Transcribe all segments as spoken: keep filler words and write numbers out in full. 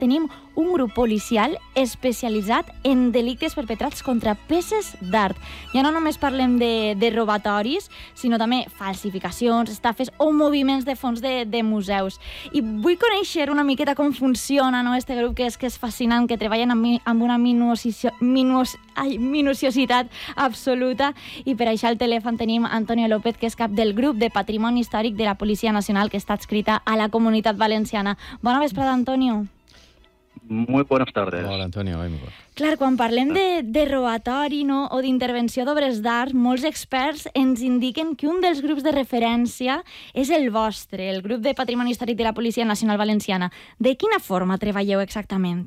tenim un grup policial especialitzat en delictes perpetrats contra peces d'art. Ja no només parlem de, de robatoris, sinó també falsificacions, estafes o moviments de fons de, de museus. I vull conèixer una miqueta com funciona, no, este grup, que és, que és fascinant, que treballen amb, amb una minuciositat Minus, ai, minuciositat absoluta, i per això al telèfon tenim Antonio López, que és cap del grup de Patrimoni Històric de la Policia Nacional, que està adscrita a la Comunitat Valenciana. Bona vesprada, Antonio. Muy buenas tardes. Hola, Antonio. Clar, quan parlem de, de robatori, no, o d'intervenció d'obres d'art, molts experts ens indiquen que un dels grups de referència és el vostre, el grup de Patrimoni Històric de la Policia Nacional Valenciana. De quina forma treballeu exactament?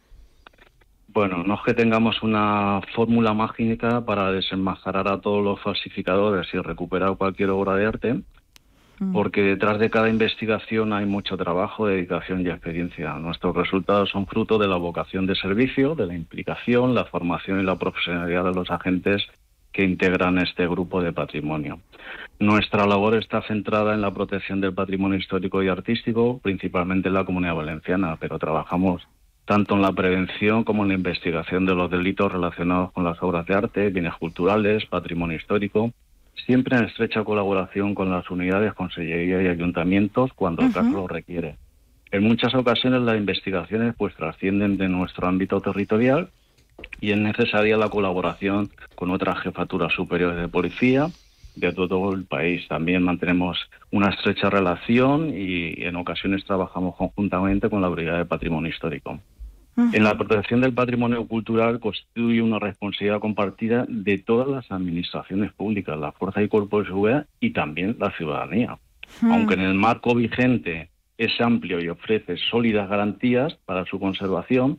Bueno, no es que tengamos una fórmula mágica para desenmascarar a todos los falsificadores y recuperar cualquier obra de arte, mm. porque detrás de cada investigación hay mucho trabajo, dedicación y experiencia. Nuestros resultados son fruto de la vocación de servicio, de la implicación, la formación y la profesionalidad de los agentes que integran este grupo de patrimonio. Nuestra labor está centrada en la protección del patrimonio histórico y artístico, principalmente en la Comunidad Valenciana, pero trabajamos tanto en la prevención como en la investigación de los delitos relacionados con las obras de arte, bienes culturales, patrimonio histórico, siempre en estrecha colaboración con las unidades, consellería y ayuntamientos cuando el uh-huh. caso lo requiere. En muchas ocasiones las investigaciones pues trascienden de nuestro ámbito territorial y es necesaria la colaboración con otras jefaturas superiores de policía de todo el país. También mantenemos una estrecha relación y en ocasiones trabajamos conjuntamente con la Brigada de Patrimonio Histórico. Uh-huh. En la protección del patrimonio cultural constituye una responsabilidad compartida de todas las administraciones públicas, la fuerza y cuerpo de seguridad y también la ciudadanía. Uh-huh. Aunque en el marco vigente es amplio y ofrece sólidas garantías para su conservación,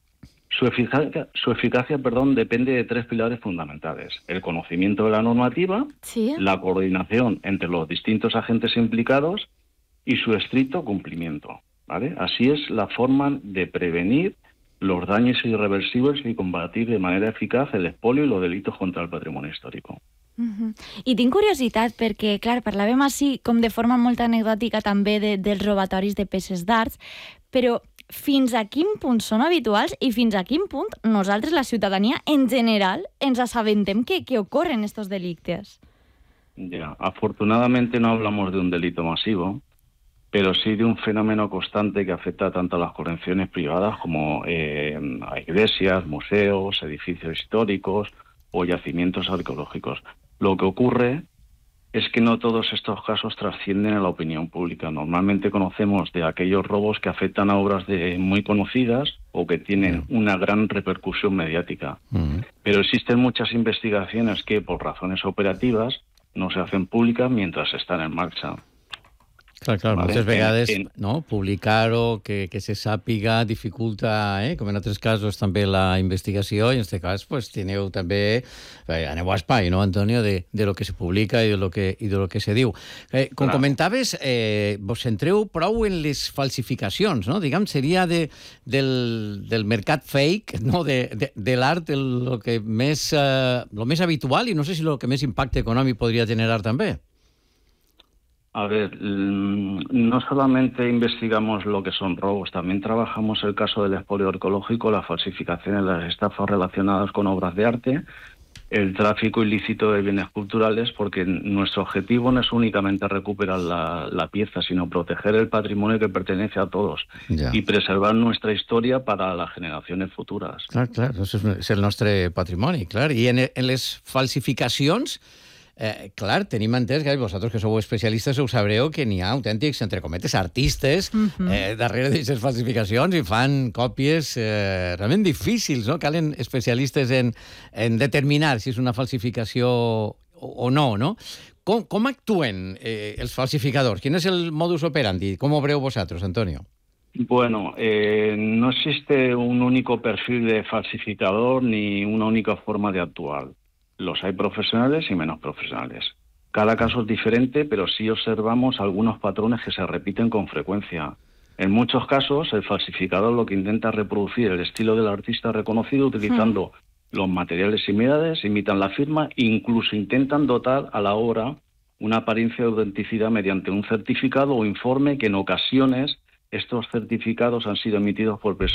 Su eficacia, su eficacia perdón, depende de tres pilares fundamentales: el conocimiento de la normativa, ¿sí? la coordinación entre los distintos agentes implicados y su estricto cumplimiento, ¿vale? Así es la forma de prevenir los daños irreversibles y combatir de manera eficaz el expolio i los delitos contra el patrimonio històric. Uh-huh. I tinc curiositat perquè, clar, parlàvem així com de forma molt anecdòtica també de, dels robatoris de peces d'arts, però fins a quin punt són habituals i fins a quin punt nosaltres, la ciutadania en general, ens assabentem que, que ocorren estos delictes? Ya, afortunadamente no hablamos de un delito masivo, pero sí de un fenómeno constante que afecta tanto a las colecciones privadas como eh, a iglesias, museos, edificios históricos o yacimientos arqueológicos. Lo que ocurre es que no todos estos casos trascienden a la opinión pública. Normalmente conocemos de aquellos robos que afectan a obras de muy conocidas o que tienen una gran repercusión mediática. Uh-huh. Pero existen muchas investigaciones que, por razones operativas, no se hacen públicas mientras están en marcha. Clar, clar, vale. moltes vegades en, en... no, publicar-ho, que, que se sàpiga, dificulta, eh, com en altres casos, també la investigació, i en aquest cas pues, teniu també, eh, aneu a espai, no, Antonio, de, de lo que se publica i de lo que, i de lo que se diu. Eh, com clar. comentaves, eh, vos centreu prou en les falsificacions, no? Diguem, seria de, del, del mercat fake, no? de, de, de l'art, el lo que més, eh, lo més habitual, i no sé si el que més impacte econòmic podria generar també. A ver, no solamente investigamos lo que son robos, también trabajamos el caso del expolio arqueológico, las falsificaciones, las estafas relacionadas con obras de arte, el tráfico ilícito de bienes culturales, porque nuestro objetivo no es únicamente recuperar la, la pieza, sino proteger el patrimonio que pertenece a todos ja. y preservar nuestra historia para las generaciones futuras. Clar, clar, això és el nostre patrimoni, clar. I en, en les falsificacions, Eh, clar, tenim entès que vosaltres que sou especialistes ho sabreu que n'hi ha autèntics, entre cometes, artistes uh-huh. eh, darrere d'aquestes falsificacions i fan còpies eh, realment difícils, no? Calen especialistes en, en determinar si és una falsificació o, o no, no? Com, com actuen eh, els falsificadors? Quin és el modus operandi? Com obreu vosaltres, Antonio? Bueno, eh, no existe un único perfil de falsificador ni una única forma de actuar. Los hay profesionales y menos profesionales. Cada caso es diferente, pero sí observamos algunos patrones que se repiten con frecuencia. En muchos casos, el falsificador lo que intenta es reproducir el estilo del artista reconocido utilizando mm. los materiales similares, imitan la firma e incluso intentan dotar a la obra una apariencia de autenticidad mediante un certificado o informe que en ocasiones estos certificados han sido emitidos por